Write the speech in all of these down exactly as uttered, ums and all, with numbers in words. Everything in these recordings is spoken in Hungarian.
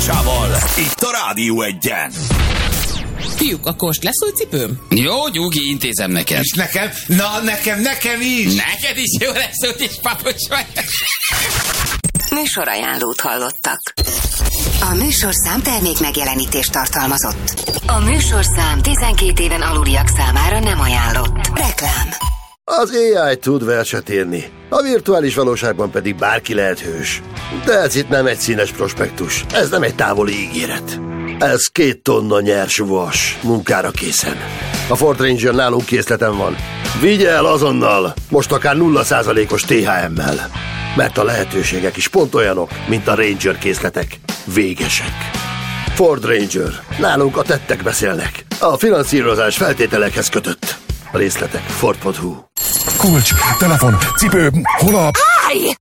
bevásárlásával. Itt a Rádió Egyen. Fiúk, akkor most lesz új cipőm? Jó, nyugi, intézem neked. És nekem? Na, nekem, nekem is. Neked is jó lesz, úgyis papucs vagy. Műsorajánlót hallottak. A műsorszám termék megjelenítést tartalmazott. A műsorszám tizenkét éven aluliak számára nem ajánlott. Reklám. Az á i tud verset írni, a virtuális valóságban pedig bárki lehet hős. De ez itt nem egy színes prospektus, ez nem egy távoli ígéret. Ez két tonna nyers vas, munkára készen. A Ford Ranger nálunk készleten van. Vigye el azonnal, most akár nulla százalékos té há emmel. Mert a lehetőségek is pont olyanok, mint a Ranger készletek. Végesek. Ford Ranger. Nálunk a tettek beszélnek. A finanszírozás feltételekhez kötött. A részletek ford pont hu. Kulcs, telefon, cipő, hol a... Állj!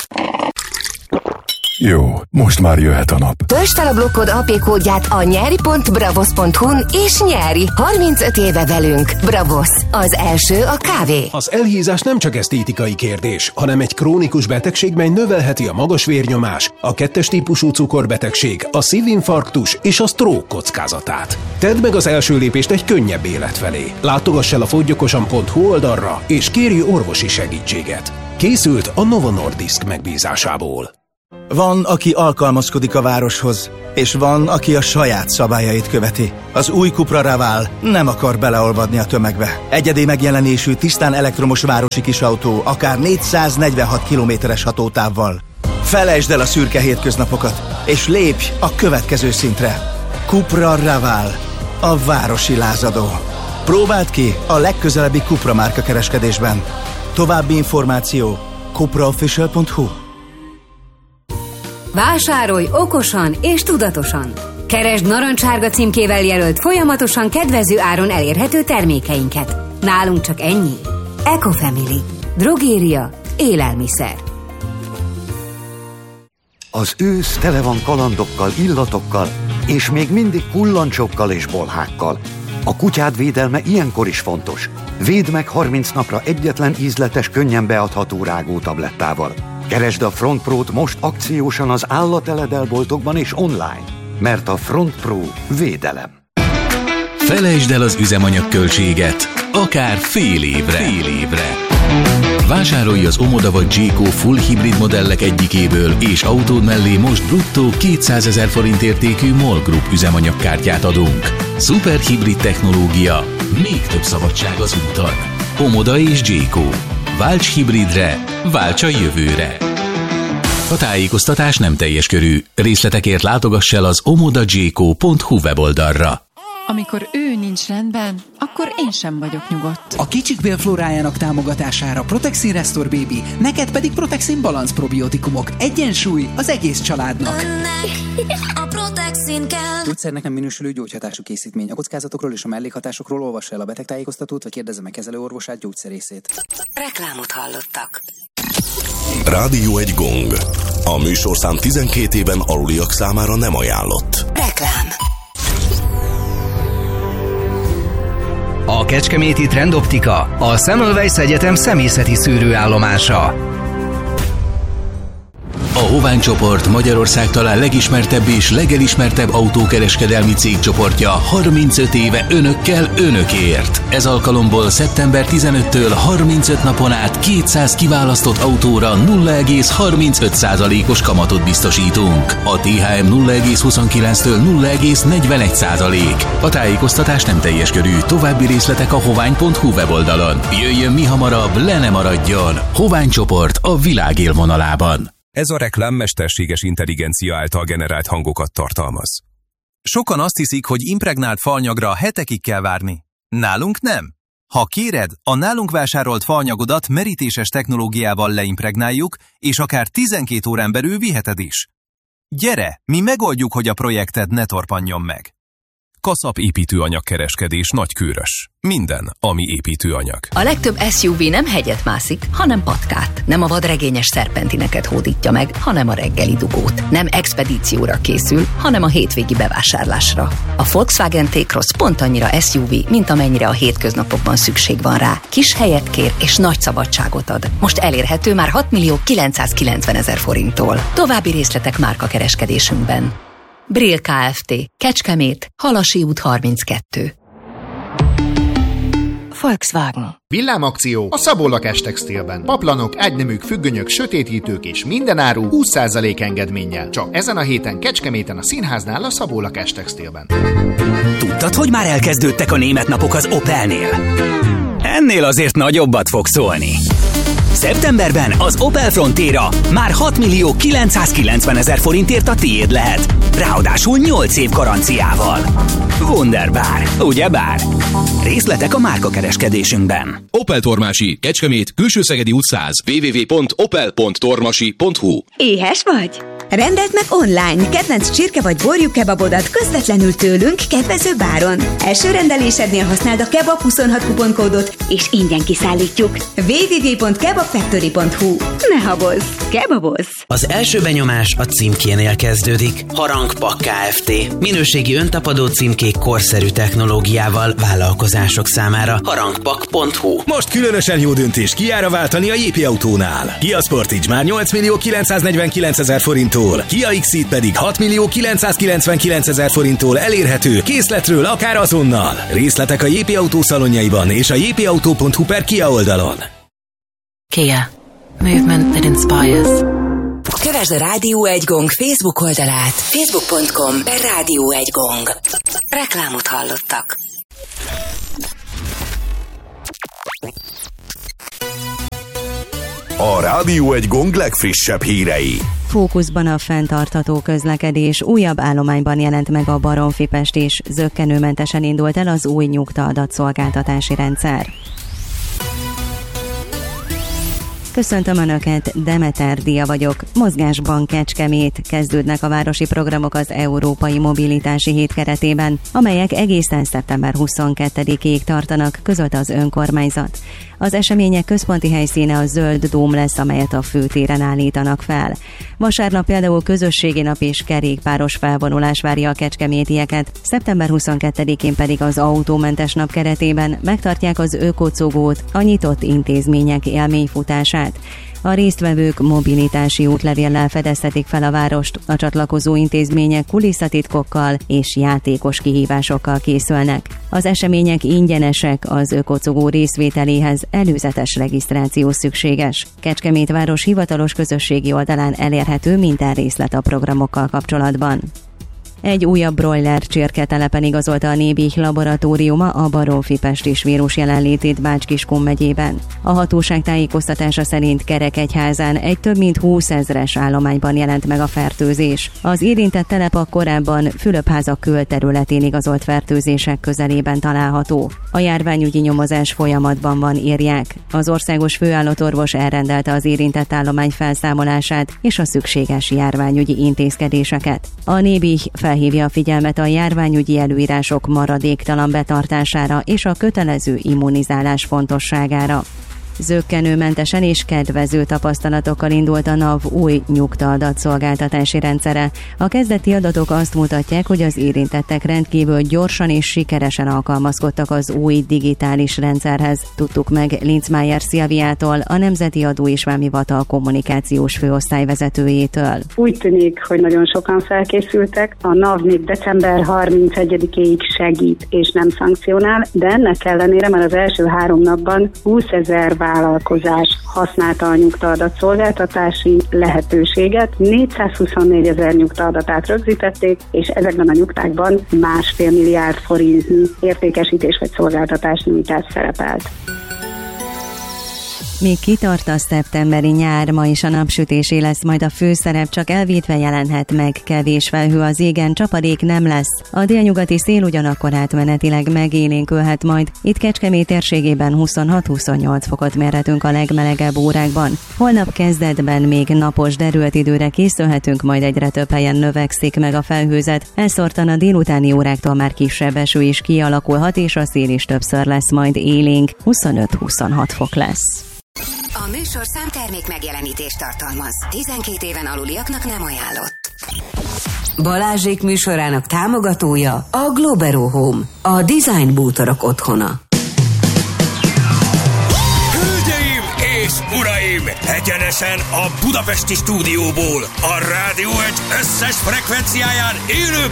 Jó, most már jöhet a nap. Töltsd fel a blokkod á pé kódját a nyeri pont bravos pont hu-n és nyeri. harmincöt éve velünk. Bravos. Az első a kávé. Az elhízás nem csak esztétikai kérdés, hanem egy krónikus betegség, mely növelheti a magas vérnyomás, a kettes típusú cukorbetegség, a szívinfarktus és a stroke kockázatát. Tedd meg az első lépést egy könnyebb élet felé. Látogass el a fogyjokosan pont hu oldalra, és kérj orvosi segítséget. Készült a Novo Nordisk megbízásából. Van, aki alkalmazkodik a városhoz, és van, aki a saját szabályait követi. Az új Cupra Raval nem akar beleolvadni a tömegbe. Egyedi megjelenésű, tisztán elektromos városi kisautó, akár négyszáznegyvenhat kilométeres hatótávval. Felejtsd el a szürke hétköznapokat, és lépj a következő szintre. Cupra Raval, a városi lázadó. Próbáld ki a legközelebbi Cupra márka kereskedésben. További információ cupra official pont hu. Vásárolj okosan és tudatosan! Keresd narancssárga címkével jelölt, folyamatosan kedvező áron elérhető termékeinket. Nálunk csak ennyi. Ecofamily. Drogéria. Élelmiszer. Az ősz tele van kalandokkal, illatokkal, és még mindig kullancsokkal és bolhákkal. A kutyád védelme ilyenkor is fontos. Védd meg harminc napra egyetlen ízletes, könnyen beadható rágótablettával. Keresd a Front Pro-t most akciósan az állateledel-boltokban és online, mert a Front Pro védelem. Felejtsd el az üzemanyagköltséget, akár fél évre. Fél évre. Vásárolj az Omoda vagy Jayco full hibrid modellek egyikéből, és autód mellé most bruttó kétszázezer forint értékű MOL Group üzemanyagkártyát adunk. Szuper hibrid technológia, még több szabadság az úton. Omoda és Jayco. Válts hibridre, válts a jövőre! A tájékoztatás nem teljes körű. Részletekért látogass el az omoda jayco pont hu weboldalra. Amikor ő nincs rendben, akkor én sem vagyok nyugodt. A kicsik bélflórájának támogatására Protexin Restore Baby, neked pedig Protexin Balance probiotikumok. Egyensúly az egész családnak. A Protexin kell. Gyógyszernek nem minősülő gyógyhatású készítmény. A kockázatokról és a mellékhatásokról olvassa el a betegtájékoztatót, vagy kérdezze meg kezelőorvosát, gyógyszerészét. Reklámot hallottak. Rádió egy gong. A műsorszám tizenkét éven aluliak számára nem ajánlott. Reklám. A kecskeméti Trendoptika, a Semmelweis Egyetem személyzeti szűrőállomása. A Hovány csoport Magyarország talán legismertebb és legelismertebb autókereskedelmi cégcsoportja harmincöt éve önökkel önökért. Ez alkalomból szeptember tizenötödikétől harmincöt napon át kétszáz kiválasztott autóra nulla egész harmincöt százalékos kamatot biztosítunk. A té há em nulla egész huszonkilenctől nulla egész negyvenegy százalék. A tájékoztatás nem teljes körű, további részletek a hovány pont hu weboldalon. Jöjjön mi hamarabb, le ne maradjon! Hovány csoport a világ élvonalában. Ez a reklám mesterséges intelligencia által generált hangokat tartalmaz. Sokan azt hiszik, hogy impregnált faanyagra hetekig kell várni. Nálunk nem. Ha kéred, a nálunk vásárolt faanyagodat merítéses technológiával leimpregnáljuk, és akár tizenkét órán belül viheted is. Gyere, mi megoldjuk, hogy a projekted ne torpanjon meg. Kaszap építőanyagkereskedés Nagykőrös. Minden, ami építőanyag. A legtöbb es u vé nem hegyet mászik, hanem patkát. Nem a vadregényes szerpentineket hódítja meg, hanem a reggeli dugót. Nem expedícióra készül, hanem a hétvégi bevásárlásra. A Volkswagen T-Cross pont annyira es u vé, mint amennyire a hétköznapokban szükség van rá. Kis helyet kér és nagy szabadságot ad. Most elérhető már hat millió kilencszázkilencvenezer forinttól. További részletek márkakereskedésünkben. Brill Kft. Kecskemét, Halasi út harminckettő. Volkswagen. Villámakció a Szabó Lakástextilben. Paplanok, ágyneműk, függönyök, sötétítők és minden áru húsz százalék engedménnyel. Csak ezen a héten Kecskeméten a Színháznál a Szabó Lakástextilben. Tudtad, hogy már elkezdődtek a német napok az Opelnél? Ennél azért nagyobbat fog szólni. Szeptemberben az Opel Frontera már hat millió kilencszázkilencven ezer forintért a tiéd lehet. Ráadásul nyolc év garanciával. Wunderbar, ugyebár? Részletek a márkakereskedésünkben. Opel Tormási, Kecskemét, Külső-Szegedi út száz, double-u double-u double-u pont opel pont tormasi pont hu. Éhes vagy? Rendeld meg online kedvenc csirke vagy borjú kebabodat közvetlenül tőlünk kedvező báron. Első rendelésednél használd a kebab huszonhat kuponkódot, és ingyen kiszállítjuk. double-u double-u double-u pont kebabfactory pont hu. Ne habozz, kebabozz! Az első benyomás a címkénél kezdődik. Harangpak Kft. Minőségi öntapadó címkék korszerű technológiával vállalkozások számára. harangpak pont hu. Most különösen jó döntés Kiára váltani a Jépi Autónál. Kia Sportage már nyolc millió kilencszáznegyvenkilenc ezer forinttól, Kia X-Ceed pedig hat millió kilencszázkilencvenkilenc ezer forinttól elérhető készletről akár azonnal. Részletek a Jépi Autó szalonjaiban és a jépiautó pont hu per Kia oldalon. Kia. Movement that inspires. Kövesd a Rádió egy Gong Facebook oldalát. facebook pont com per Rádió egy Gong. Reklámot hallottak. A Rádió egy Gong legfrissebb hírei. Fókuszban a fenntartható közlekedés. Újabb állományban jelent meg a Baromfi-Pest is. Zökkenőmentesen indult el az új nyugta-adatszolgáltatási rendszer. Köszöntöm Önöket, Demeter Dia vagyok. Mozgásban Kecskemét. Kezdődnek a városi programok az Európai Mobilitási Hét keretében, amelyek egészen szeptember huszonkettedikéig tartanak, közölte az önkormányzat. Az események központi helyszíne a Zöld Dóm lesz, amelyet a főtéren állítanak fel. Vasárnap például közösségi nap és kerékpáros felvonulás várja a kecskemétieket, szeptember huszonkettedikén pedig az autómentes nap keretében megtartják az ökocogót, a nyitott intézmények élményfutását. A résztvevők mobilitási útlevéllel fedezhetik fel a várost, a csatlakozó intézmények kulisszatitkokkal és játékos kihívásokkal készülnek. Az események ingyenesek, az ökocogó részvételéhez előzetes regisztráció szükséges. Kecskemét város hivatalos közösségi oldalán elérhető minden részlet a programokkal kapcsolatban. Egy újabb broiler csirketelepen igazolta a Nébih laboratóriuma a Baromfi-Pestis vírus jelenlétét Bács-Kiskun megyében. A hatóság tájékoztatása szerint Kerekegyházán egy több mint húszezres állományban jelent meg a fertőzés. Az érintett telep a korábban Fülöpházak külterületén igazolt fertőzések közelében található. A járványügyi nyomozás folyamatban van, írják. Az országos főállatorvos elrendelte az érintett állomány felszámolását és a szükséges járványügyi intézkedéseket. A Nébih felhívja a figyelmet a járványügyi előírások maradéktalan betartására és a kötelező immunizálás fontosságára. Zökkenőmentesen és kedvező tapasztalatokkal indult a NAV új nyugta-adatszolgáltatási rendszere. A kezdeti adatok azt mutatják, hogy az érintettek rendkívül gyorsan és sikeresen alkalmazkodtak az új digitális rendszerhez. Tudtuk meg Linzmeier Szilviától, a Nemzeti Adó és Vámhivatal kommunikációs főosztályvezetőjétől. Úgy tűnik, hogy nagyon sokan felkészültek. A NAV még december harmincegyedikéig segít és nem szankcionál, de ennek ellenére már az első három napban húszezer vállalkozás használta a nyugta-adatszolgáltatási lehetőséget. négyszázhuszonnégy ezer nyugta-adatát rögzítették, és ezekben a nyugtákban másfél milliárd forintnyi értékesítés vagy szolgáltatás nyújtás szerepelt. Még kitart a szeptemberi nyár, ma is a napsütésé lesz majd a főszerep, csak elvétve jelenhet meg, kevés felhő az égen, csapadék nem lesz. A délnyugati szél ugyanakkor átmenetileg megélénkülhet majd. Itt Kecskemét térségében huszonhat-huszonnyolc fokot mérhetünk a legmelegebb órákban. Holnap kezdetben még napos derült időre készülhetünk, majd egyre több helyen növekszik meg a felhőzet. Elszórtan a délutáni óráktól már kisebb eső is kialakulhat, és a szél is többször lesz majd élénk. huszonöt-huszonhat fok lesz. A műsorszám termék megjelenítést tartalmaz. tizenkét éven aluliaknak nem ajánlott. Balázsék műsorának támogatója a Globero Home, a design bútorok otthona. Hölgyeim és uraim! uraim! Egyenesen a budapesti stúdióból, a Rádió egy összes frekvenciáján élő